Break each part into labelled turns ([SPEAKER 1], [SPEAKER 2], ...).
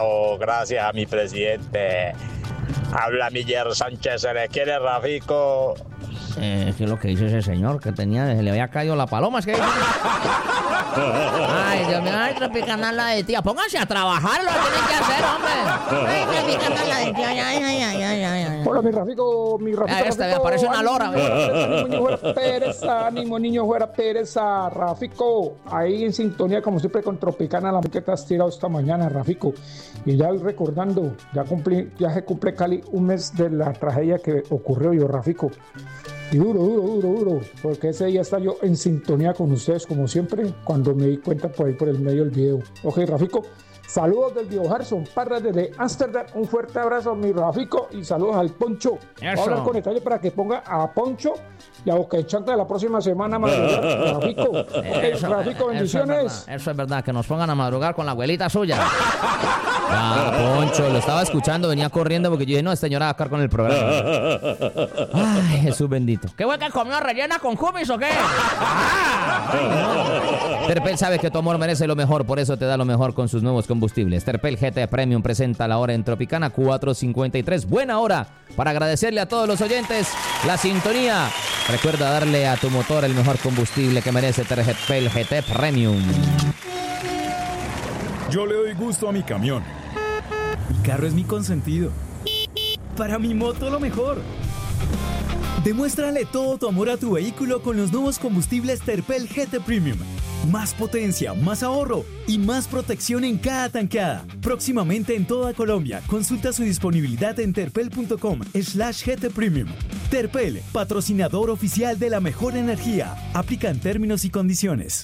[SPEAKER 1] Oh, gracias a mi presidente. Habla Miguel Sánchez, ¿se le quiere, Rafico?
[SPEAKER 2] ¿Qué es lo que dice ese señor? Que se le había caído la paloma, ¿es que dice? Ay, Dios mío, ay, Tropicana la de tía. Pónganse a trabajar, lo tienen que hacer, hombre. Ay, Tropicana la de tía, ay.
[SPEAKER 3] Hola, mi Rafico.
[SPEAKER 2] Me aparece una lora.
[SPEAKER 3] Ánimo, niño fuera pereza, Rafico. Ahí en sintonía, como siempre, con Tropicana, la que te has tirado esta mañana, Rafico. Y ya recordando, ya se cumple casi un mes de la tragedia que ocurrió yo, Rafico. Y duro, porque ese día estaba yo en sintonía con ustedes, como siempre, cuando me di cuenta por ahí por el medio del video. Ok, Rafico, saludos del viejo Harson Parra desde Ámsterdam, un fuerte abrazo, mi Rafico, y saludos al Poncho. Voy a hablar con detalle para que ponga a Poncho y a Boca de Chanta de la próxima semana a madrugar, Rafico. Okay, Rafico, bendiciones.
[SPEAKER 2] Eso es verdad, que nos pongan a madrugar con la abuelita suya. Ya, Poncho, lo estaba escuchando, venía corriendo porque yo dije, no, esta señora va a acabar con el programa. Ay, Jesús bendito. ¿Qué fue que comió rellena con cumis o qué? Terpel sabe que tu amor merece lo mejor, por eso te da lo mejor con sus nuevos combustibles. Terpel GT Premium presenta la hora en Tropicana 4:53. Buena hora para agradecerle a todos los oyentes la sintonía. Recuerda darle a tu motor el mejor combustible que merece Terpel GT Premium.
[SPEAKER 4] Yo le doy gusto a mi camión. Mi carro es mi consentido. Para mi moto lo mejor. Demuéstrale todo tu amor a tu vehículo con los nuevos combustibles Terpel GT Premium. Más potencia, más ahorro y más protección en cada tanqueada. Próximamente en toda Colombia. Consulta su disponibilidad en terpel.com/GT Premium. Terpel, patrocinador oficial de la mejor energía. Aplican términos y condiciones.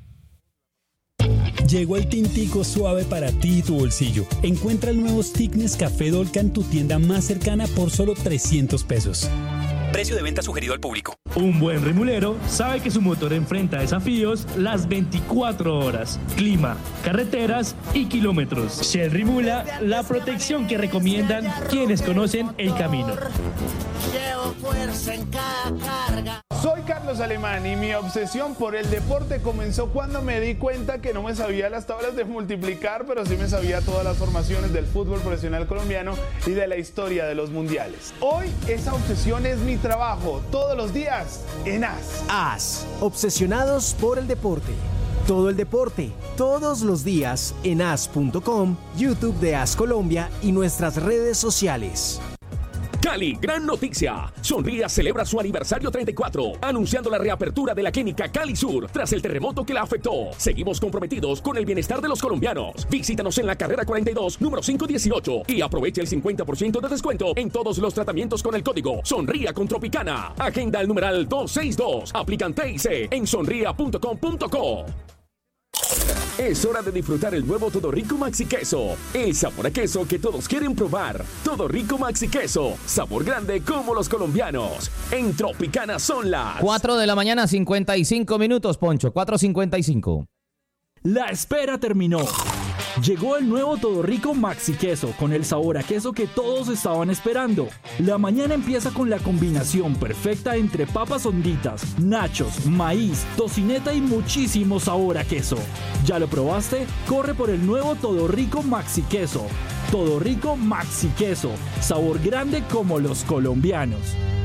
[SPEAKER 5] Llegó el tintico suave para ti y tu bolsillo. Encuentra el nuevo stick Nescafé Dolca en tu tienda más cercana por solo 300 pesos.
[SPEAKER 6] Precio de venta sugerido al público.
[SPEAKER 7] Un buen rimulero sabe que su motor enfrenta desafíos las 24 horas. Clima, carreteras y kilómetros. Shell Rimula, la protección que recomiendan quienes conocen el camino.
[SPEAKER 8] Llevo fuerza en cada carga.
[SPEAKER 9] Soy Carlos Alemán y mi obsesión por el deporte comenzó cuando me di cuenta que no me sabía las tablas de multiplicar, pero sí me sabía todas las formaciones del fútbol profesional colombiano y de la historia de los mundiales. Hoy esa obsesión es mi trabajo, todos los días en AS.
[SPEAKER 10] AS, obsesionados por el deporte. Todo el deporte, todos los días en as.com, YouTube de AS Colombia y nuestras redes sociales.
[SPEAKER 6] Cali, gran noticia. Sonría celebra su aniversario 34, anunciando la reapertura de la clínica Cali Sur tras el terremoto que la afectó. Seguimos comprometidos con el bienestar de los colombianos. Visítanos en la carrera 42, número 518 y aproveche el 50% de descuento en todos los tratamientos con el código Sonría con Tropicana. Agenda el numeral 262. Aplican TIC en sonría.com.co. Es hora de disfrutar el nuevo Todo Rico Maxi Queso. El sabor a queso que todos quieren probar. Todo Rico Maxi Queso. Sabor grande como los colombianos. En Tropicana son las
[SPEAKER 2] 4 de la mañana, 55 minutos, Poncho. 4:55.
[SPEAKER 7] La espera terminó. Llegó el nuevo Todo Rico Maxi Queso con el sabor a queso que todos estaban esperando. La mañana empieza con la combinación perfecta entre papas honditas, nachos, maíz, tocineta y muchísimo sabor a queso. ¿Ya lo probaste? Corre por el nuevo Todo Rico Maxi Queso. Todo Rico Maxi Queso. Sabor grande como los colombianos.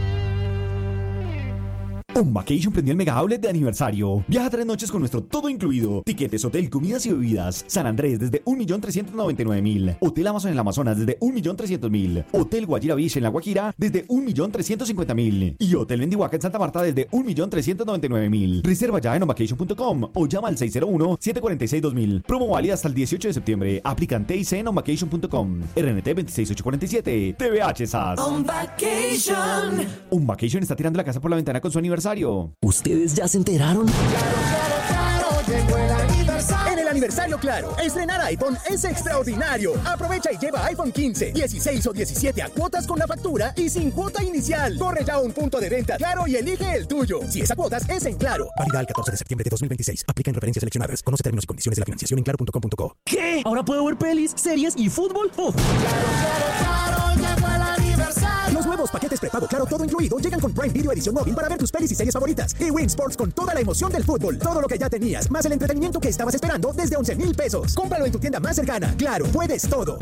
[SPEAKER 4] Un Vacation prendió el mega outlet de aniversario. Viaja 3 noches con nuestro todo incluido. Tiquetes, hotel, comidas y bebidas. San Andrés desde 1.399.000. Hotel Amazon en el Amazonas desde 1.300.000. Hotel Guajira Beach en La Guajira desde 1.350.000. Y Hotel Mendihuaca en Santa Marta desde 1.399.000. Reserva ya en onvacation.com o llama al 601-746-2000. Promo válida hasta el 18 de septiembre. Aplican TIC en onvacation.com. RNT 26847. TVH SAS.
[SPEAKER 8] On Vacation.
[SPEAKER 4] Un Vacation está tirando la casa por la ventana con su aniversario.
[SPEAKER 10] ¿Ustedes ya se enteraron?
[SPEAKER 8] Claro, llegó el aniversario.
[SPEAKER 10] En el aniversario Claro, estrenar iPhone es extraordinario. Aprovecha y lleva iPhone 15, 16 o 17 a cuotas con la factura y sin cuota inicial. Corre ya a un punto de venta Claro y elige el tuyo. Si es a cuotas, es en Claro. Válida el 14 de septiembre de 2026. Aplica en referencias seleccionadas. Conoce términos y condiciones de la financiación en claro.com.co.
[SPEAKER 7] ¿Qué? ¿Ahora puedo ver pelis, series y fútbol? ¡Uf!
[SPEAKER 8] Claro, llegó el aniversario.
[SPEAKER 10] Los nuevos paquetes prepago Claro todo incluido llegan con Prime Video edición móvil para ver tus pelis y series favoritas. Y Win Sports con toda la emoción del fútbol. Todo lo que ya tenías, más el entretenimiento que estabas esperando desde 11,000 pesos. Cómpralo en tu tienda más cercana. Claro, puedes todo.